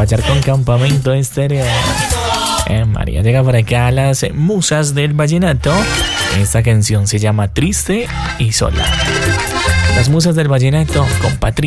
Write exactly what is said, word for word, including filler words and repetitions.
despachar con Campamento Estéreo. Eh, María llega por acá a las musas del vallenato. Esta canción se llama Triste y Sola. Las musas del vallenato con Patricia.